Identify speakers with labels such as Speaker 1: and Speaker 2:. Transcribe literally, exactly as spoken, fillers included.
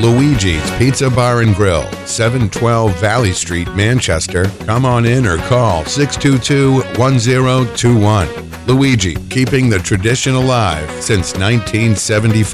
Speaker 1: Luigi's Pizza Bar and Grill, seven twelve Valley Street, Manchester. Come on in or call six two two, one zero two one. Luigi, keeping the tradition alive since nineteen seventy-five.